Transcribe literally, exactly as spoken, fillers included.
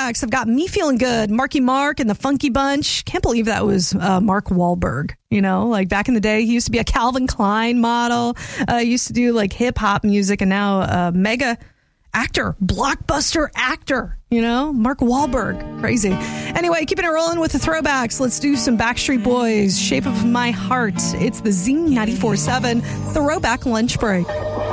throwbacks. I've got Me Feeling Good, Marky Mark and the Funky Bunch. Can't believe that was uh, Mark Wahlberg. You know, like back in the day, he used to be a Calvin Klein model. Uh, used to do like hip hop music, and now a mega actor, blockbuster actor. You know, Mark Wahlberg. Crazy. Anyway, keeping it rolling with the throwbacks. Let's do some Backstreet Boys, Shape of My Heart. It's the Z ninety-four point seven Throwback Lunch Break.